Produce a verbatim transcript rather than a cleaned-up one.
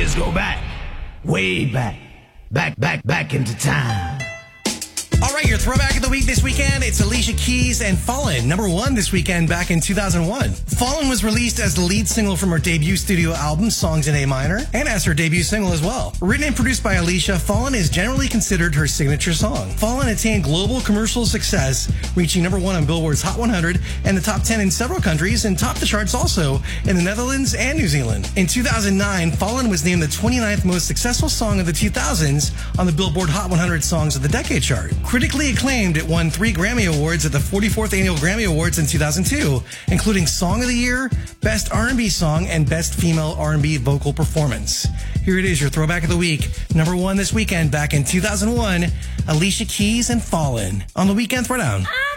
years go back, way back, back, back, back into time. All right, your throwback of the week this weekend, it's Alicia Keys and Fallen, number one this weekend back in two thousand one. Fallen was released as the lead single from her debut studio album, Songs in A Minor, and as her debut single as well. Written and produced by Alicia, Fallen is generally considered her signature song. Fallen attained global commercial success, reaching number one on Billboard's Hot one hundred and the top ten in several countries, and topped the charts also in the Netherlands and New Zealand. In two thousand nine, Fallen was named the twenty-ninth most successful song of the two thousands on the Billboard Hot one hundred Songs of the Decade chart. Critically acclaimed, it won three Grammy Awards at the forty-fourth Annual Grammy Awards in two thousand two, including Song of the Year, Best R and B Song, and Best Female R and B Vocal Performance. Here it is, your throwback of the week. Number one this weekend back in two thousand one, Alicia Keys and Fallen on the Weekend Throwdown.